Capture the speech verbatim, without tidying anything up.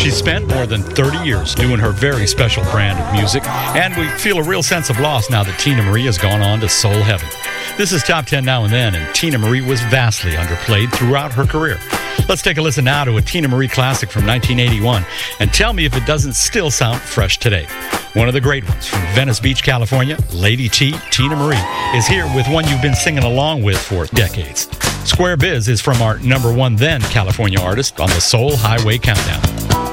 She spent more than thirty years doing her very special brand of music, and we feel a real sense of loss now that Teena Marie has gone on to soul heaven. This is Top ten Now and Then, and Teena Marie was vastly underplayed throughout her career. Let's take a listen now to a Teena Marie classic from nineteen eighty-one, and tell me if it doesn't still sound fresh today. One of the great ones from Venice Beach, California, Lady T, Teena Marie, is here with one you've been singing along with for decades. Square Biz is from our number one then California artist on the Soul Highway Countdown.